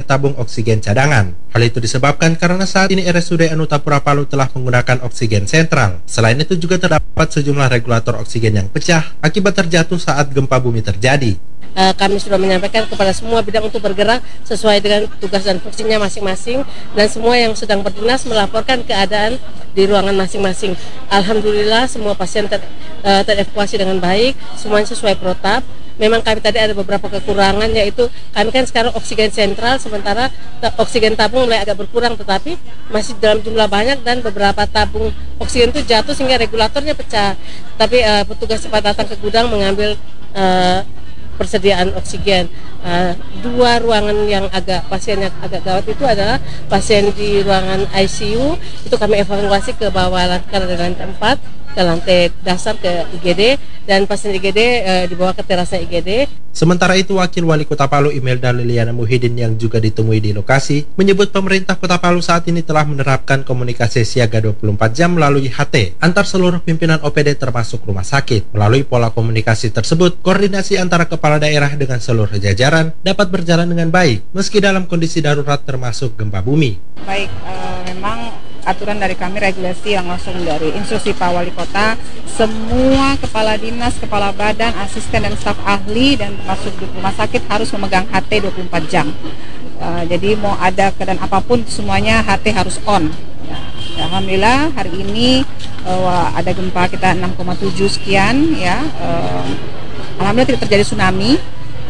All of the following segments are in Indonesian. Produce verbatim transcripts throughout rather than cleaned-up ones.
tabung oksigen cadangan. Hal itu disebabkan karena saat ini R S U D Anutapura Palu telah menggunakan oksigen sentral. Selain itu juga terdapat sejumlah regulator oksigen yang pecah akibat terjatuh saat gempa bumi terjadi. Uh, kami sudah menyampaikan kepada semua bidang untuk bergerak sesuai dengan tugas dan fungsinya masing-masing, dan semua yang sedang berdinas melaporkan keadaan di ruangan masing-masing. Alhamdulillah semua pasien ter, uh, terevakuasi dengan baik, semuanya sesuai protap. Memang kami tadi ada beberapa kekurangan, yaitu kami kan sekarang oksigen sentral, sementara oksigen tabung mulai agak berkurang, tetapi masih dalam jumlah banyak dan beberapa tabung oksigen itu jatuh sehingga regulatornya pecah. Tapi uh, petugas cepat datang ke gudang mengambil uh, persediaan oksigen. Uh, dua ruangan yang agak pasien yang agak gawat itu adalah pasien di ruangan I C U, itu kami evakuasi ke bawah ke lantai empat, ke lantai dasar ke I G D, dan pasien I G D uh, dibawa ke terasnya I G D. Sementara itu, Wakil Wali Kota Palu Imelda Liliana Muhyiddin yang juga ditemui di lokasi menyebut pemerintah Kota Palu saat ini telah menerapkan komunikasi siaga dua puluh empat jam melalui H T antar seluruh pimpinan O P D termasuk rumah sakit. Melalui pola komunikasi tersebut, koordinasi antara kepala daerah dengan seluruh jajaran dapat berjalan dengan baik meski dalam kondisi darurat termasuk gempa bumi. Baik, uh, memang aturan dari kami, regulasi yang langsung dari instruksi Pak Wali Kota, semua kepala dinas, kepala badan, asisten dan staf ahli dan termasuk di rumah sakit harus memegang H T dua puluh empat jam. Uh, jadi mau ada keadaan apapun semuanya H T harus on. Ya, alhamdulillah hari ini uh, ada gempa kita enam koma tujuh sekian ya. Uh, alhamdulillah tidak terjadi tsunami,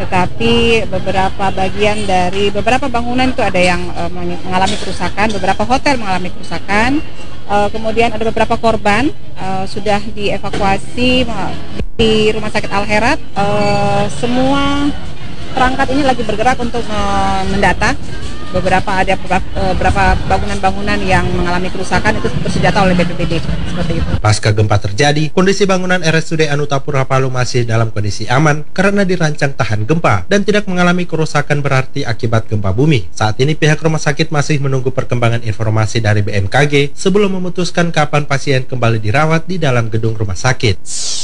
tetapi beberapa bagian dari beberapa bangunan itu ada yang uh, mengalami kerusakan, beberapa hotel mengalami kerusakan, uh, kemudian ada beberapa korban uh, sudah dievakuasi uh, di Rumah Sakit Al-Herat. Uh, semua perangkat ini lagi bergerak untuk uh, mendata. Beberapa ada beberapa bangunan-bangunan yang mengalami kerusakan itu bersenjata oleh B P B D seperti itu. Pasca gempa terjadi, kondisi bangunan R S U D Anutapura Palu masih dalam kondisi aman karena dirancang tahan gempa dan tidak mengalami kerusakan berarti akibat gempa bumi. Saat ini pihak rumah sakit masih menunggu perkembangan informasi dari B M K G sebelum memutuskan kapan pasien kembali dirawat di dalam gedung rumah sakit.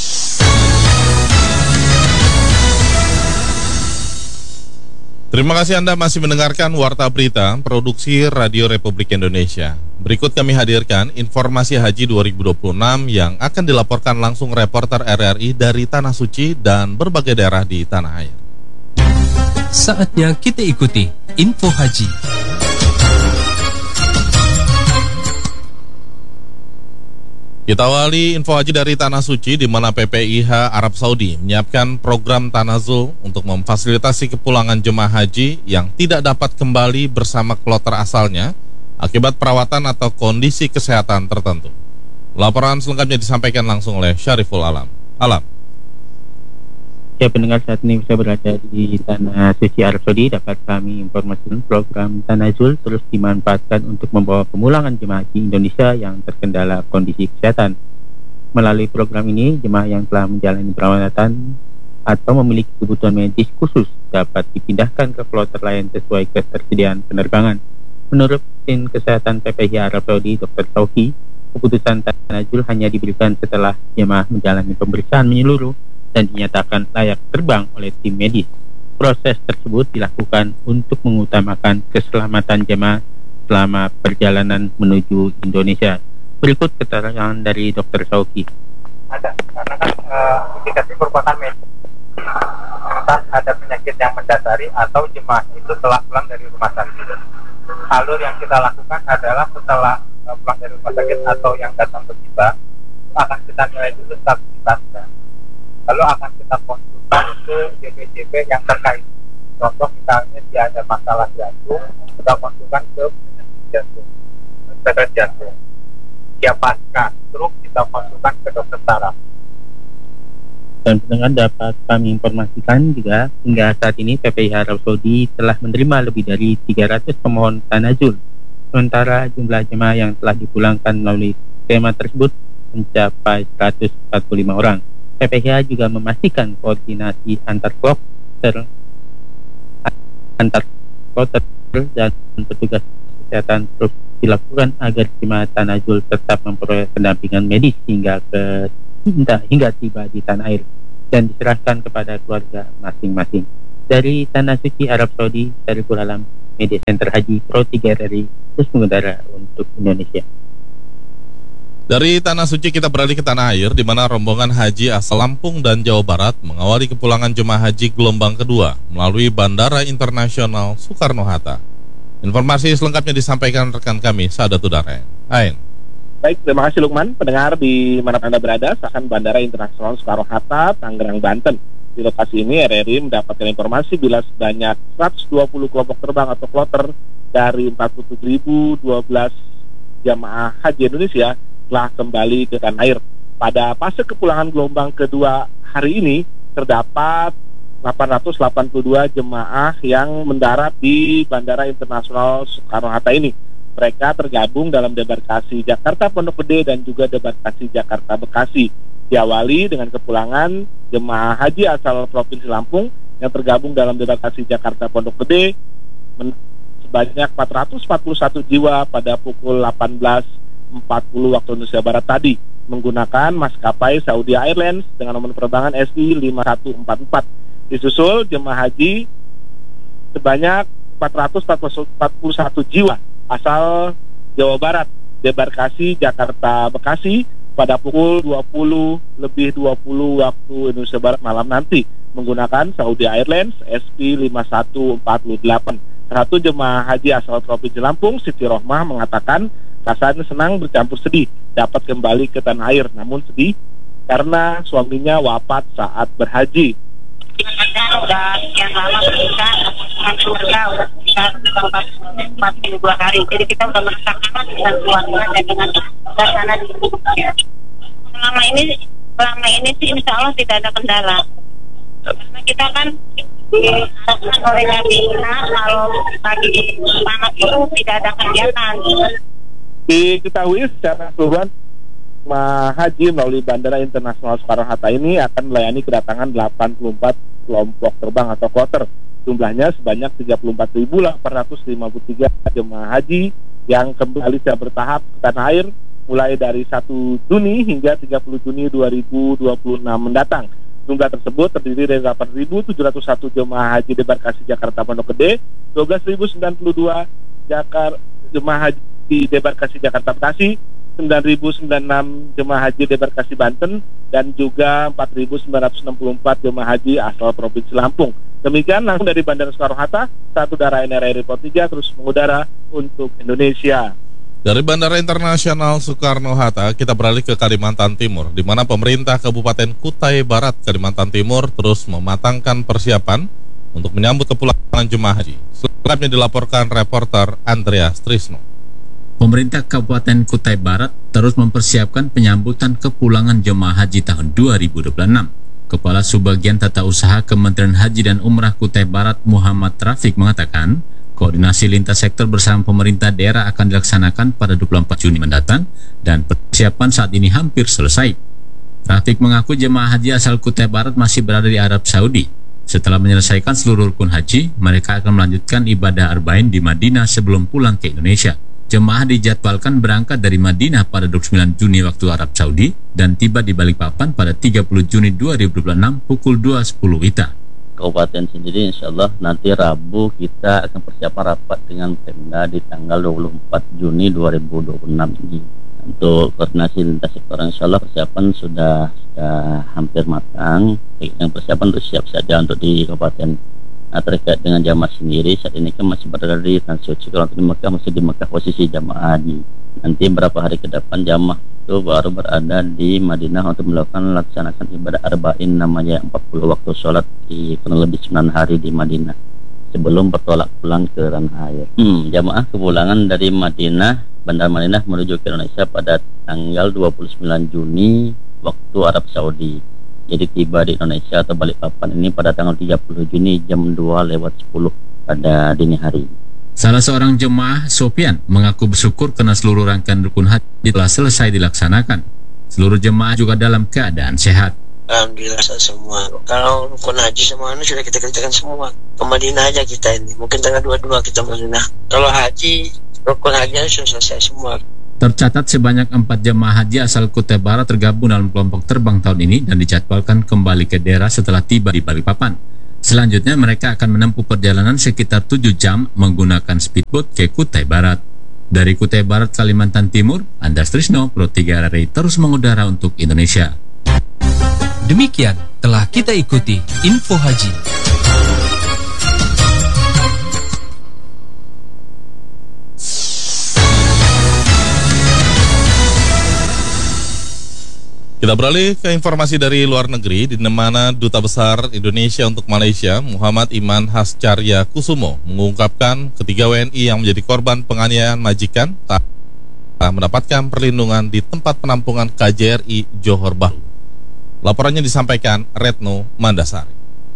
Terima kasih Anda masih mendengarkan Warta Berita Produksi Radio Republik Indonesia. Berikut kami hadirkan informasi Haji dua ribu dua puluh enam yang akan dilaporkan langsung reporter R R I dari Tanah Suci dan berbagai daerah di tanah air. Saatnya kita ikuti Info Haji. Kita awali info haji dari Tanah Suci, di mana P P I H Arab Saudi menyiapkan program Tanazul untuk memfasilitasi kepulangan jemaah haji yang tidak dapat kembali bersama kloter asalnya akibat perawatan atau kondisi kesehatan tertentu. Laporan selengkapnya disampaikan langsung oleh Syariful Alam. Alam. Ya, pendengar, saat ini saya berada di Tanah Suci Arab Saudi. Dapat kami informasikan program Tanazul terus dimanfaatkan untuk membawa pemulangan jemaah haji Indonesia yang terkendala kondisi kesehatan. Melalui program ini, jemaah yang telah menjalani perawatan atau memiliki kebutuhan medis khusus dapat dipindahkan ke kloter lain sesuai ketersediaan penerbangan. Menurut tim kesehatan P P I H Arab Saudi, Dokter Sauki, keputusan Tanazul hanya diberikan setelah jemaah menjalani pemeriksaan menyeluruh dan dinyatakan layak terbang oleh tim medis. Proses tersebut dilakukan untuk mengutamakan keselamatan jemaah selama perjalanan menuju Indonesia. Berikut keterangan dari Dokter Sauki. Ada, karena kan uh, indikasi merupakan medis. Entah ada penyakit yang mendasari atau jemaah itu telah pulang dari rumah sakit. Alur yang kita lakukan adalah setelah uh, pulang dari rumah sakit atau yang datang bertiba, akan kita nilai dulu stabilitasnya. Lalu akan kita konsultasi ke J P J P yang terkait. Contoh misalnya dia ada masalah jantung, kita konsulkan ke penyakit jantung, dokter jantung. Dia pasca stroke, kita konsulkan ke dokter saraf. Dan pendengar, dapat kami informasikan juga hingga saat ini P P I H Arab Saudi telah menerima lebih dari tiga ratus pemohon Tanazul. Sementara jumlah jemaah yang telah dipulangkan melalui skema tersebut mencapai seratus empat puluh lima orang. P P I H juga memastikan koordinasi antar kloter antar kloter dan petugas kesehatan terus dilakukan agar jemaah Tanazul tetap memperoleh pendampingan medis hingga ke hingga tiba di tanah air dan diserahkan kepada keluarga masing-masing. Dari Tanah Suci Arab Saudi, dari Kuala Lumpur, Media Center Haji Pro tiga R I terus mengudara untuk Indonesia. Dari Tanah Suci kita beralih ke tanah air, di mana rombongan haji asal Lampung dan Jawa Barat mengawali kepulangan jemaah haji gelombang kedua melalui Bandara Internasional Soekarno-Hatta. Informasi selengkapnya disampaikan rekan kami, Saadatul Darain. Ain. Baik, terima kasih Lukman. Pendengar di mana Anda berada, sahabat Bandara Internasional Soekarno-Hatta, Tangerang, Banten. Di lokasi ini R R I mendapatkan informasi bila sebanyak seratus dua puluh kelompok terbang atau kloter dari empat puluh tujuh ribu dua belas jamaah haji Indonesia telah kembali ke tanah air. Pada fase kepulangan gelombang kedua hari ini terdapat delapan ratus delapan puluh dua jemaah yang mendarat di Bandara Internasional Soekarno-Hatta ini. Mereka tergabung dalam debarkasi Jakarta Pondok Gede dan juga debarkasi Jakarta Bekasi. Diawali dengan kepulangan jemaah haji asal Provinsi Lampung yang tergabung dalam debarkasi Jakarta Pondok Gede sebanyak empat ratus empat puluh satu jiwa pada pukul delapan belas empat puluh waktu Indonesia Barat tadi menggunakan maskapai Saudi Airlines dengan nomor penerbangan S I lima satu empat empat. Disusul jemaah haji sebanyak empat ratus empat puluh satu jiwa asal Jawa Barat debarkasi Jakarta Bekasi pada pukul dua puluh lebih dua puluh waktu Indonesia Barat malam nanti menggunakan Saudi Airlines S I lima satu empat delapan. Satu jemaah haji asal Provinsi Lampung, Siti Rohmah, mengatakan rasanya senang bercampur sedih dapat kembali ke tanah air, namun sedih karena suaminya wafat saat berhaji. Udah sekian lama berpisah dengan keluarga, udah sekitar empat puluh dua hari. Jadi kita udah merasakan dengan keluarga dan dengan suasana di Indonesia. Selama ini, selama ini sih insya Allah tidak ada kendala. Karena kita kan diarahkan oleh Kabina kalau pagi panas itu tidak ada kegiatan. Diketahui secara keseluruhan jemaah haji melalui Bandara Internasional Soekarno-Hatta ini akan melayani kedatangan delapan puluh empat kelompok terbang atau kloter. Jumlahnya sebanyak tiga puluh empat ribu delapan ratus lima puluh tiga jemaah haji yang kembali secara bertahap ke tanah air mulai dari satu Juni hingga tiga puluh Juni dua ribu dua puluh enam mendatang. Jumlah tersebut terdiri dari delapan ribu tujuh ratus satu jemaah haji debarkasi Jakarta Pondok Gede, dua belas ribu sembilan puluh dua Jakar jemaah haji di debarkasi Jakarta Bekasi, sembilan ribu sembilan puluh enam jemaah haji debarkasi Banten, dan juga empat ribu sembilan ratus enam puluh empat jemaah haji asal Provinsi Lampung. Demikian langsung dari Bandara Soekarno-Hatta, satu darah N R I Report tiga terus mengudara untuk Indonesia. Dari Bandara Internasional Soekarno-Hatta kita beralih ke Kalimantan Timur, di mana pemerintah Kabupaten Kutai Barat, Kalimantan Timur terus mematangkan persiapan untuk menyambut kepulangan jemaah haji. Selengkapnya dilaporkan reporter Andreas Trisno. Pemerintah Kabupaten Kutai Barat terus mempersiapkan penyambutan kepulangan jemaah haji tahun dua ribu dua puluh enam. Kepala Subbagian Tata Usaha Kementerian Haji dan Umrah Kutai Barat Muhammad Rafiq mengatakan, koordinasi lintas sektor bersama pemerintah daerah akan dilaksanakan pada dua puluh empat Juni mendatang dan persiapan saat ini hampir selesai. Rafiq mengaku jemaah haji asal Kutai Barat masih berada di Arab Saudi. Setelah menyelesaikan seluruh rukun haji, mereka akan melanjutkan ibadah arba'in di Madinah sebelum pulang ke Indonesia. Jemaah dijadwalkan berangkat dari Madinah pada dua puluh sembilan Juni waktu Arab Saudi dan tiba di Balikpapan pada tiga puluh Juni dua ribu dua puluh enam pukul dua sepuluh W I T A. Kabupaten sendiri insya Allah nanti Rabu kita akan persiapan rapat dengan Pemda di tanggal dua puluh empat Juni dua ribu dua puluh enam ini. Untuk koordinasi lintas sektor insya Allah persiapan sudah, sudah hampir matang. Yang persiapan untuk siap saja untuk di Kabupaten. Nah, terkait dengan jamaah sendiri saat ini kan masih berada di Tanah Suci. Kalau di Mekah masih di Mekah posisi jamaah haji. Nanti beberapa hari ke depan jamaah itu baru berada di Madinah untuk melakukan laksanakan ibadah arba'in namanya empat puluh waktu sholat di kurang lebih sembilan hari di Madinah sebelum bertolak pulang ke tanah air. Hmm, jamaah kepulangan dari Madinah, Bandar Madinah menuju ke Indonesia pada tanggal dua puluh sembilan Juni waktu Arab Saudi. Jadi tiba di Indonesia atau Balikpapan ini pada tanggal tiga puluh Juni jam dua lewat sepuluh pada dini hari. Salah seorang jemaah, Sofian, mengaku bersyukur karena seluruh rangkaian rukun haji telah selesai dilaksanakan. Seluruh jemaah juga dalam keadaan sehat. Alhamdulillah semua. Kalau rukun haji semua ini sudah kita kerjakan semua. Ke Madinah aja kita ini. Mungkin tanggal dua puluh dua kita Madinah. Kalau haji, rukun haji sudah selesai semua. Tercatat sebanyak empat jemaah haji asal Kutai Barat tergabung dalam kelompok terbang tahun ini dan dijadwalkan kembali ke daerah setelah tiba di Balikpapan. Selanjutnya mereka akan menempuh perjalanan sekitar tujuh jam menggunakan speedboat ke Kutai Barat. Dari Kutai Barat, Kalimantan Timur, Andas Trisno, Pro tiga R R I terus mengudara untuk Indonesia. Demikian telah kita ikuti Info Haji. Kita beralih ke informasi dari luar negeri, di mana Duta Besar Indonesia untuk Malaysia, Muhammad Iman Hascarya Kusumo, mengungkapkan ketiga W N I yang menjadi korban penganiayaan majikan tak mendapatkan perlindungan di tempat penampungan K J R I Johor Bahru. Laporannya disampaikan Retno Mandasari.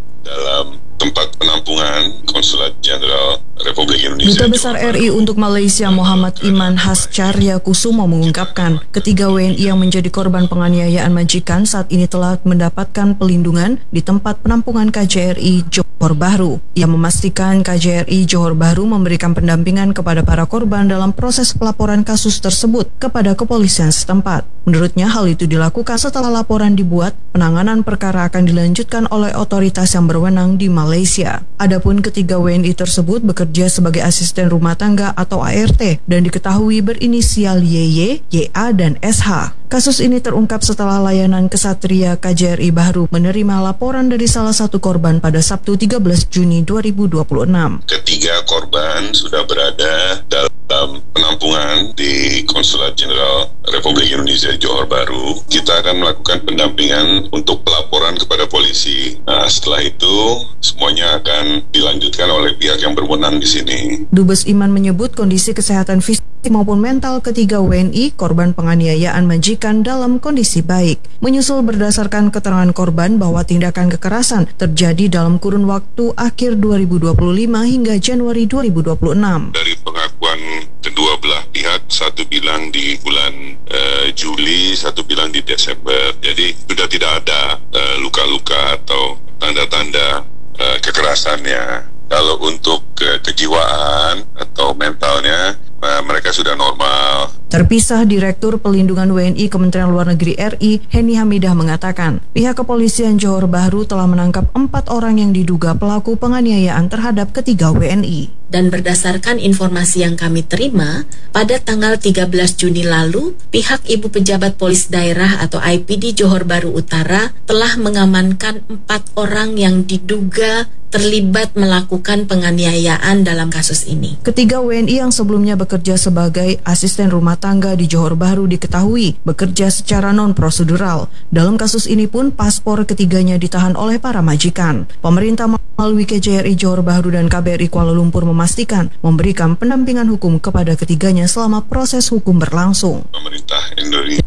Dalam tempat penampungan Konsulat Jenderal Republik Indonesia. Duta Besar R I untuk Malaysia Muhammad Iman Hascarya Kusumo mengungkapkan ketiga W N I yang menjadi korban penganiayaan majikan saat ini telah mendapatkan pelindungan di tempat penampungan K J R I Johor Bahru. Ia memastikan K J R I Johor Bahru memberikan pendampingan kepada para korban dalam proses pelaporan kasus tersebut kepada kepolisian setempat. Menurutnya hal itu dilakukan setelah laporan dibuat, penanganan perkara akan dilanjutkan oleh otoritas yang berwenang di Malaysia. Adapun ketiga W N I tersebut bekerja sebagai asisten rumah tangga atau A R T dan diketahui berinisial Y Y, Y A, dan S H. Kasus ini terungkap setelah layanan Kesatria K J R I Bahru menerima laporan dari salah satu korban pada Sabtu tiga belas Juni dua ribu dua puluh enam. Ketiga korban sudah berada dalam penampungan di Konsulat Jenderal Republik Indonesia Johor Bahru. Kita akan melakukan pendampingan untuk pelaporan kepada polisi. Nah, setelah itu semuanya akan dilanjutkan oleh pihak yang berwenang di sini. Dubes Iman menyebut kondisi kesehatan fisik maupun mental ketiga W N I korban penganiayaan majikan dalam kondisi baik. Menyusul berdasarkan keterangan korban bahwa tindakan kekerasan terjadi dalam kurun waktu akhir dua ribu dua puluh lima hingga Januari dua ribu dua puluh enam. Dari pengakuan kedua belah pihak, satu bilang di bulan uh, Juli, satu bilang di Desember. Jadi sudah tidak ada uh, luka-luka atau tanda-tanda uh, kekerasannya. Kalau untuk ke kejiwaan atau mentalnya, uh, mereka sudah normal. Terpisah, Direktur Pelindungan W N I Kementerian Luar Negeri R I, Heni Hamidah, mengatakan pihak kepolisian Johor Bahru telah menangkap empat orang yang diduga pelaku penganiayaan terhadap ketiga W N I. Dan berdasarkan informasi yang kami terima, pada tanggal tiga belas Juni lalu, pihak Ibu Pejabat Polis Daerah atau I P D Johor Bahru Utara telah mengamankan empat orang yang diduga terlibat melakukan penganiayaan dalam kasus ini. Ketiga W N I yang sebelumnya bekerja sebagai asisten rumah tangga di Johor Bahru diketahui bekerja secara non-prosedural. Dalam kasus ini pun paspor ketiganya ditahan oleh para majikan. Pemerintah melalui K J R I Johor Bahru dan K B R I Kuala Lumpur memastikan memberikan pendampingan hukum kepada ketiganya selama proses hukum berlangsung. Pemerintah Indonesia.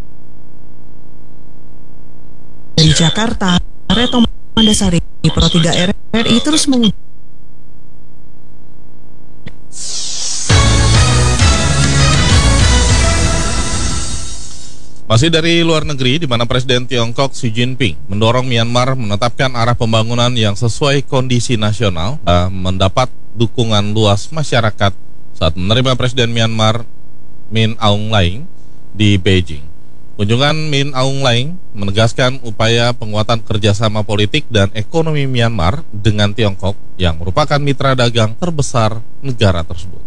Dari Jakarta, Retno Mandasari, Pro tiga R R I terus mengundang. Masih dari luar negeri, di mana Presiden Tiongkok Xi Jinping mendorong Myanmar menetapkan arah pembangunan yang sesuai kondisi nasional, uh, mendapat dukungan luas masyarakat saat menerima Presiden Myanmar Min Aung Hlaing di Beijing. Kunjungan Min Aung Hlaing menegaskan upaya penguatan kerjasama politik dan ekonomi Myanmar dengan Tiongkok yang merupakan mitra dagang terbesar negara tersebut.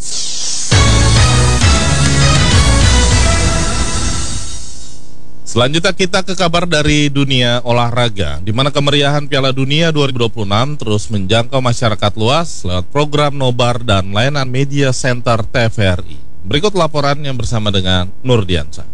Selanjutnya kita ke kabar dari dunia olahraga, di mana kemeriahan Piala Dunia dua ribu dua puluh enam terus menjangkau masyarakat luas lewat program Nobar dan layanan Media Center T V R I. Berikut laporan yang bersama dengan Nurdiansa.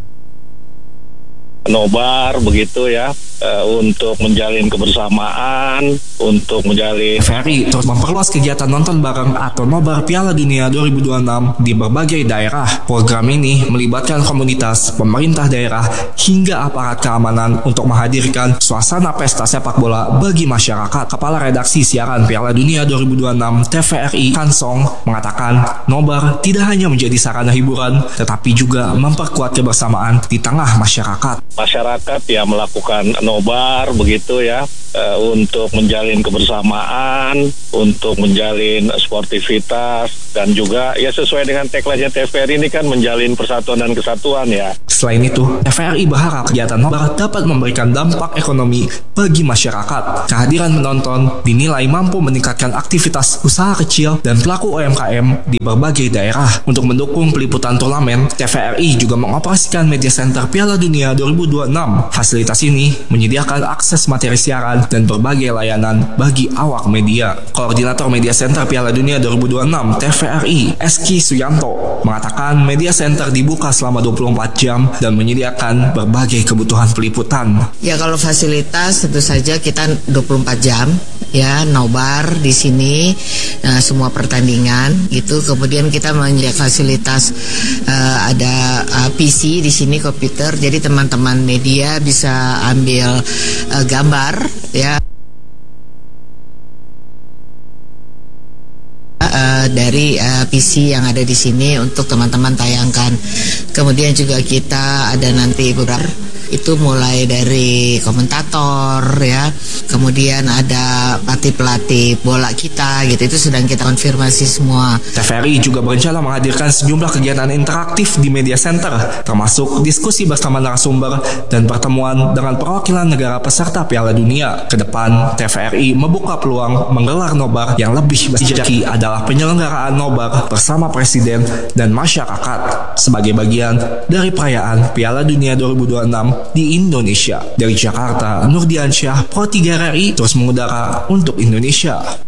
Nobar begitu ya, e, untuk menjalin kebersamaan, untuk menjalin T V R I terus memperluas kegiatan nonton bareng atau Nobar Piala Dunia dua ribu dua puluh enam di berbagai daerah. Program ini melibatkan komunitas, pemerintah daerah, hingga aparat keamanan untuk menghadirkan suasana pesta sepak bola bagi masyarakat. Kepala Redaksi Siaran Piala Dunia dua ribu dua puluh enam T V R I, Han Song, mengatakan Nobar tidak hanya menjadi sarana hiburan, tetapi juga memperkuat kebersamaan di tengah masyarakat. masyarakat ya melakukan nobar begitu ya, uh, untuk menjalin kebersamaan, untuk menjalin sportivitas, dan juga ya sesuai dengan tagline-nya T V R I ini kan menjalin persatuan dan kesatuan ya. Selain itu, T V R I berharap kegiatan nobar dapat memberikan dampak ekonomi bagi masyarakat. Kehadiran penonton dinilai mampu meningkatkan aktivitas usaha kecil dan pelaku U M K M di berbagai daerah. Untuk mendukung peliputan turnamen, T V R I juga mengoperasikan Media Center Piala Dunia dua ribu dua puluh enam. Fasilitas ini menyediakan akses materi siaran dan berbagai layanan bagi awak media. Koordinator Media Center Piala Dunia dua ribu dua puluh enam T V R I, Eski Suyanto, mengatakan Media Center dibuka selama dua puluh empat jam dan menyediakan berbagai kebutuhan peliputan. Ya, kalau fasilitas tentu saja kita dua puluh empat jam ya, nobar di sini, nah, semua pertandingan gitu. Kemudian kita menyediakan fasilitas uh, ada uh, P C di sini, komputer, jadi teman-teman media bisa ambil uh, gambar ya uh, dari uh, P C yang ada di sini untuk teman-teman tayangkan. Kemudian juga kita ada nanti beberapa itu mulai dari komentator ya, kemudian ada pelatih-pelatih bola kita gitu, itu sedang kita konfirmasi semua. T V R I juga berencana menghadirkan sejumlah kegiatan interaktif di Media Center, termasuk diskusi bersama narasumber dan pertemuan dengan perwakilan negara peserta Piala Dunia. Kedepan, T V R I membuka peluang menggelar nobar yang lebih berjaki adalah penyelenggaraan nobar bersama Presiden dan masyarakat sebagai bagian dari perayaan Piala Dunia dua ribu dua puluh enam di Indonesia. Dari Jakarta, Nurdiansyah, Pro tiga R I terus mengudara untuk Indonesia.